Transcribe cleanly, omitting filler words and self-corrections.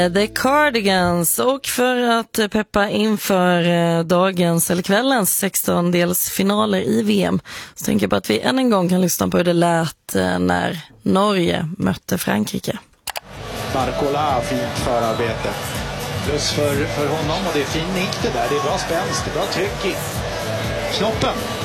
The Cardigans, och för att peppa inför dagens eller kvällens 16-delsfinaler i VM så tänker jag på att vi än en gång kan lyssna på hur det lät när Norge mötte Frankrike. Markola, fint förarbete. Plus för honom, och det är fin nick det där, det är bra spänst, det är bra tryck i knoppen.